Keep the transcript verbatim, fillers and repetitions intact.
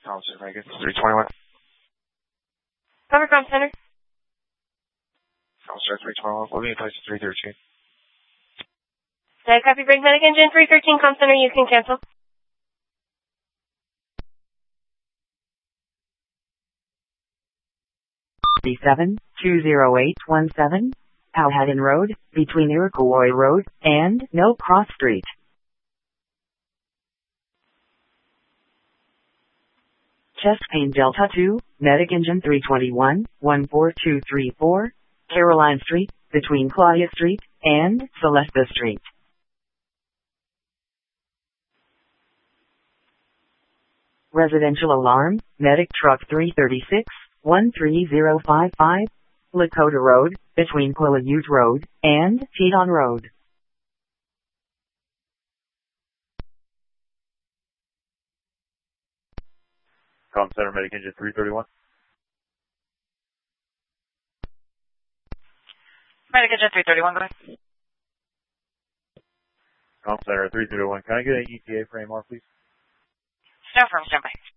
Com Center, Megan. three twenty-one. Cover Com Center. Com Center three twenty-one. What do you place at three thirteen? Did I copy break medic engine three thirteen Com Center? You can cancel. seven two zero eight one seven, Powhatan Road, between Iroquois Road and No Cross Street. Chest pain Delta two, medic engine three twenty-one, one four two three four, Caroline Street, between Claudia Street and Celesta Street. Residential alarm, medic truck three thirty-six, one three zero five five, Lakota Road, between Quileute Road and Teton Road. Com Center, medic engine three thirty-one. Medic engine three thirty-one, go ahead. Com Center three thirty-one. Can I get an E T A for A M R, please? Stand firm, stand by.